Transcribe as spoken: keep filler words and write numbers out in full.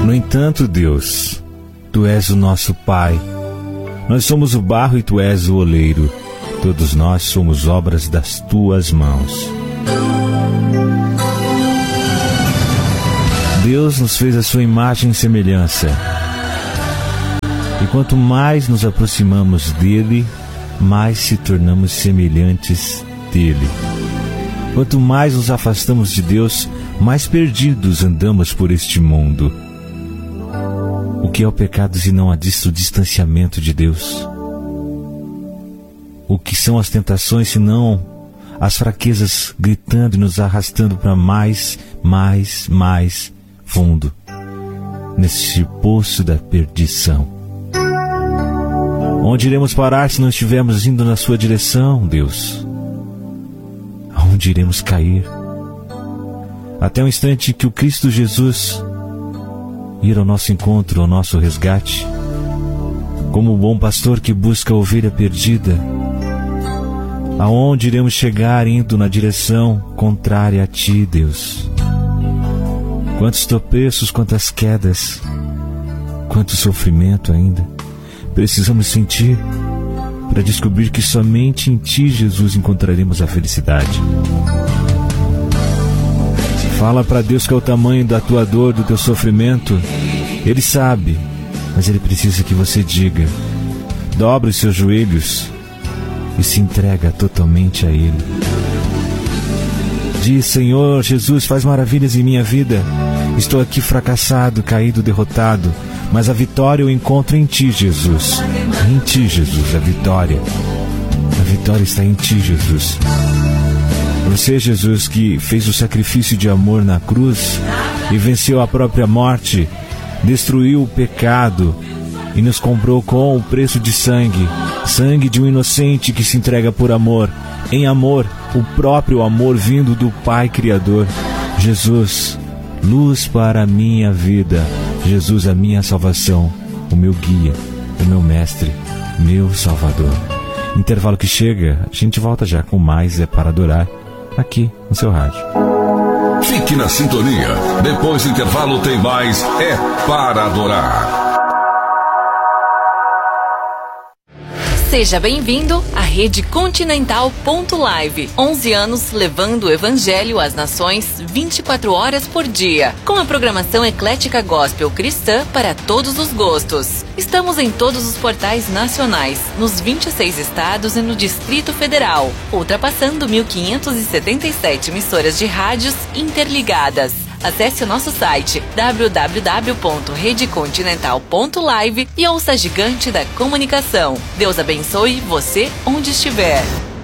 No entanto, Deus, Tu és o nosso Pai. Nós somos o barro e Tu és o oleiro. Todos nós somos obras das Tuas mãos. Deus nos fez a Sua imagem e semelhança. E quanto mais nos aproximamos dEle, mais se tornamos semelhantes dEle. Quanto mais nos afastamos de Deus, mais perdidos andamos por este mundo. O que é o pecado se não a dis- o distanciamento de Deus? O que são as tentações se não as fraquezas gritando e nos arrastando para mais, mais, mais fundo, nesse poço da perdição? Onde iremos parar se não estivermos indo na Sua direção, Deus? Aonde iremos cair? Até o instante que o Cristo Jesus ir ao nosso encontro, ao nosso resgate, como o bom pastor que busca a ovelha perdida. Aonde iremos chegar indo na direção contrária a Ti, Deus? Quantos tropeços, quantas quedas, quanto sofrimento ainda precisamos sentir para descobrir que somente em Ti, Jesus, encontraremos a felicidade. Fala para Deus que é o tamanho da tua dor, do teu sofrimento. Ele sabe, mas Ele precisa que você diga. Dobra os seus joelhos e se entrega totalmente a Ele. Diz: Senhor Jesus, faz maravilhas em minha vida. Estou aqui fracassado, caído, derrotado, mas a vitória eu encontro em Ti, Jesus. Em Ti, Jesus, a vitória. A vitória está em Ti, Jesus. Você, Jesus, que fez o sacrifício de amor na cruz e venceu a própria morte, destruiu o pecado e nos comprou com o preço de sangue, sangue de um inocente que se entrega por amor, em amor, o próprio amor vindo do Pai Criador. Jesus, luz para a minha vida. Jesus, a minha salvação, o meu guia, o meu mestre, meu Salvador. Intervalo que chega, a gente volta já com mais É Para Adorar, aqui no seu rádio. Fique na sintonia. Depois do intervalo tem mais É Para Adorar. Seja bem-vindo à Rede Continental ponto live. onze anos levando o Evangelho às nações vinte e quatro horas por dia. Com a programação eclética gospel cristã para todos os gostos. Estamos em todos os portais nacionais, nos vinte e seis estados e no Distrito Federal, ultrapassando mil quinhentas e setenta e sete emissoras de rádios interligadas. Acesse o nosso site w w w ponto rede continental ponto live e ouça a gigante da comunicação. Deus abençoe você onde estiver.